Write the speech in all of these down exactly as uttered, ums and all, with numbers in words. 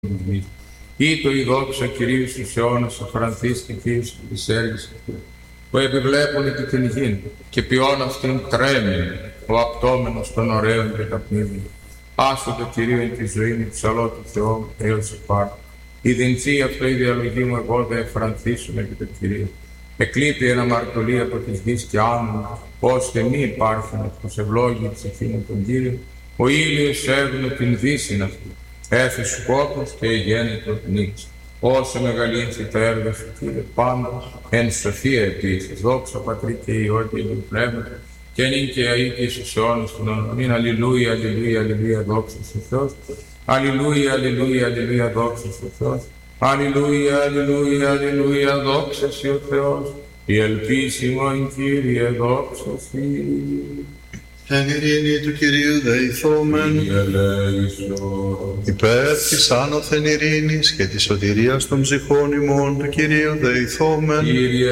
Ή το η δόξα Κυρίου στους αιώνας αφρανθείς και Κύριος της έργης που επιβλέπουν και την γην και ποιόν αυτήν τρέμει ο απτόμενος των ωραίων και ταπνίδων. Άσου το Κυρίου εν τη ζωή μου ψαλό του Θεού έως υπάρχει. Η δυνθή αυτό η διαλογή μου εγώ δε εφρανθήσουμε και το Κυρίο. Εκλείπει ένα μαρτωλή από της γης και άμμου, ώστε μη υπάρχουν προς ευλόγη ψυχή μου τον Κύριο. Ο ήλιος έβγαινε την δύσιν αυτή. Έθι σκόπος και γέννητο νύξ. Όσο μεγαλύνθη τα έργα σου, Κύριε, πάντα εν σοφία επίσης. Δόξα Πατρί και Υιό και Αγίου Πνεύματος, και νυν και αεί και στους αιώνας των αιώνων. Αλληλούια, αλληλούια, αλληλούια, δόξα σου Θεός. Αλληλούια, αλληλούια, αλληλούια, δόξα σου Θεός. Αλληλούια, αλληλούια, αλληλούια, δόξα σου ο Θεός. Η ελπίσιμον Κύριε, δόξα σου. Εν ειρήνη του Κυρίου δεηθόμεν, υπέρ της άνωθεν ειρήνης και της σωτηρίας των ψυχών ημών του Κυρίου δεηθόμεν,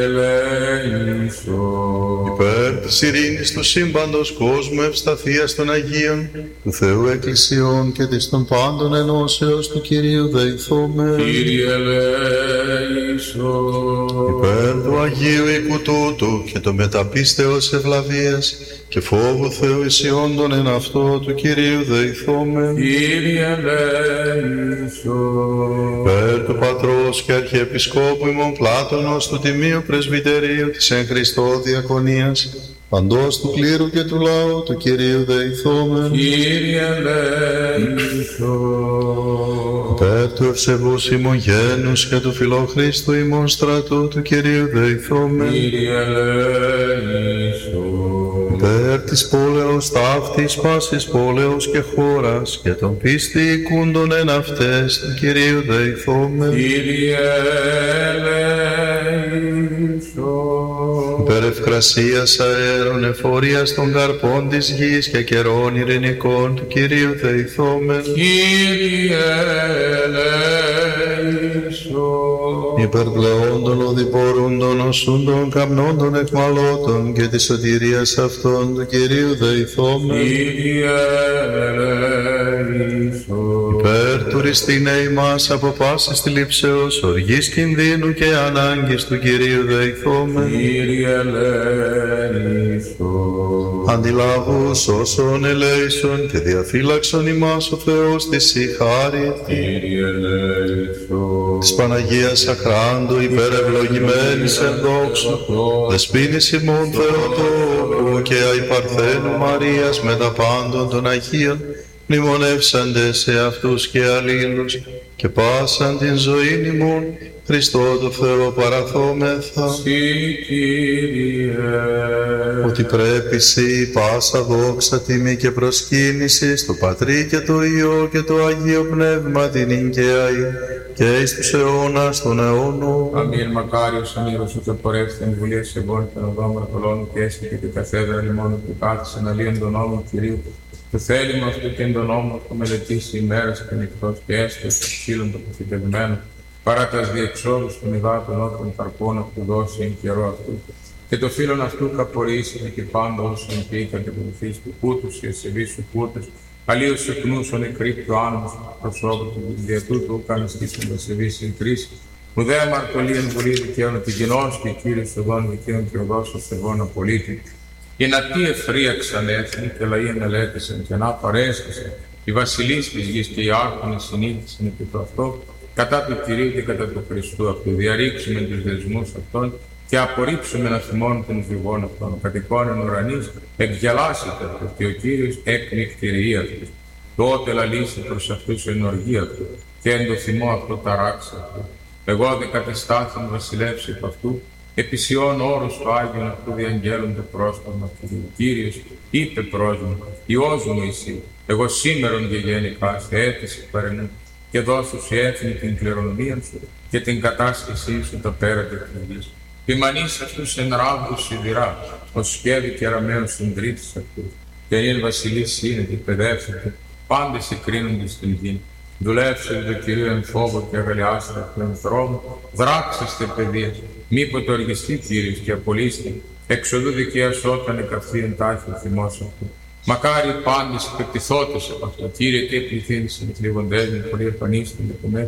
υπέρ της ειρήνης του σύμπαντος κόσμου ευσταθίας των Αγίων, του Θεού Εκκλησιών και της των πάντων ενώσεως του Κυρίου δεηθόμεν, υπέρ του Αγίου οίκου τούτου και το μεταπίστεως ευλαβίας και φόβου Θεού εισιόντων εν αυτό του Κυρίου δεηθόμεν. Κύριε ελέησον. Υπέρ του Πατρός και Αρχιεπισκόπου ημών Πλάτωνος του Τιμίου Πρεσβυτερίου της εν Χριστώ Διακονίας, παντός του κλήρου και του λαού του Κυρίου δεηθόμεν. Κύριε ελέησον. Υπέρ του ευσεβούς ημών γένους και του φιλόχριστου ημών στρατού του Κυρίου δεηθόμεν. Κύριε ελέησον. Υπέρ της πόλεως ταύτης πάσης πόλεως και χώρας και των πίστη οικούντων εν αυτές του Κυρίου δεηθόμεν. Κύριε ελέησον. Υπέρ ευκρασίας αέρων εφορίας των καρπών της γης και καιρών ειρηνικών του Κυρίου δεηθόμεν. Κύριε ελέησον. Υπέρ πλεών των οδηπορούντων οσούντων καπνών εκμαλώτων και της σωτηρίας αυτών του Κυρίου δεηθόμεν. Κύριε ελέησον. Υπέρ τουριστήνε ημάς από πάσης θλίψεως, οργής κινδύνου και ανάγκης του Κυρίου δεηθόμεν. Κύριε ελέησον. Αντιλάβους όσων ελέησον και διαφύλαξον ημάς ο Θεός της η χάρη. Κύριε ελέησον. Της Παναγίας Αχράντου υπερευλογημένης εν δόξου, δεσποίνης ημών Θεοτόκου και αϊπαρθένου Μαρίας με τα πάντων των Αγίων, μνημονεύσαντε σε αυτούς και αλλήλους και πάσαν την ζωήν ημών, Χριστό το Θεό παραθόμεθα. Συ, Κύριε. Ότι πρέπει σοι πάσα δόξα, τιμή και προσκύνηση στο Πατρί και το Υιό και το Αγίο Πνεύμα την εγκαίαη και εις τους αιώνας των αιώνων. Αμήν. Μακάριος ανήρος ουτε πορεύσει την βουλία σε εμπόρων των οδών μαρτωλών και έσκηκε και καθέδρα λιμώνου που κάθισαν αλίαν τον νόμο Κυρίου. Το θέλημα αυτού και τον νόμο που μελετήσει ημέρας και νυχτός και έσκασε ξύλων το προθηκευμένο, παρά τας διεξόδους των υδάτων όπων καρπών αυτού δώσει εν καιρό αυτού. Και το φίλον αυτού καπορήσει και πάντα όσον πήκα και βοηθείς του πούτους και εσεβείς του πούτους, αλλίως εκνούσον εκρύπτω άνομος του προσώπου του δια τούτου κάνεις τίσον εσεβείς εν κρίση. Ουδέα μαρτωλή εν βουλή δικαίων τη κοινός και Κύριος οδών δικαίων και οδός ως ευών απολύτη. Και να τι εφρίαξαν έθνη και λαοί ενελέτησαν και να παρέσκησαν οι βασιλείς της γης και οι άρχονες συνήθισαν επί το αυτό, κατά του Κυρίου και κατά του Χριστού αυτού, διαρρήξουμε τους δεσμούς αυτών και απορρίψουμε ένα θυμόν των ζυγών αυτών. Κατοικών εν ουρανής εκγελάσετε ότι ο Κύριος εκνικτηριεί αυτούς. Τότε λαλήσει προς αυτούς εν οργή αυτού και εν το θυμό αυτό ταράξει αυτού. Εγώ δε κατεστάθην βασιλεύς επ' αυτού, επισιών όρος του Άγιον αυτού διαγγέλων το πρόσωπο του. Κύριος είπε προς μου, Υιός μου εσύ, εγώ σήμερον γεγενικά σε αίτηση παρενού και δώσου σε έθνη την κληρονομία σου και την κατάσχεσή σου τα πέρατα της γης. Ποιμανείς αυτούς εν ράβδους σιδηρά, ως σκεύη και αραμαίος συντρίτης αυτούς. Και εν βασιλείς είναι και παιδεύσετε, πάντες εκρίνονται στην γη. Δουλεύσετε το Κυρίο εν φόβο και αγαλιάστε του ενθρόμου, δράξεστε παιδείας, μήποτε οργιστεί Κύριος και απολύστε, εξοδού δικαίας όταν εκαυθεί εν τάχει ο θυμός αυτού. Μακάρι πάντες υπεκτηθώτες από αυτό. Κύριε, και πληθύνεις με θλίβοντές με, πολύ εμφανίστην,